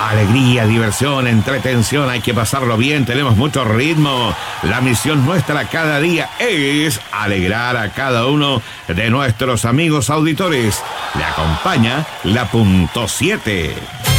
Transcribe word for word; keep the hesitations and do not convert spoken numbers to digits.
Alegría, diversión, entretención, hay que pasarlo bien, tenemos mucho ritmo. La misión nuestra cada día es alegrar a cada uno de nuestros amigos auditores. Le acompaña la punto siete.